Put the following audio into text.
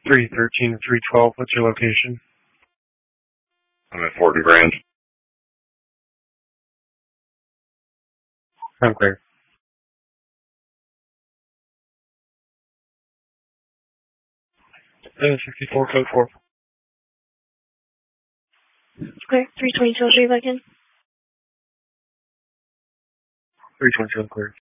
313 312. What's your location? I'm at Fort and Grand. I'm clear. 64 code 4. Clear. 322 Street again. 322 clear.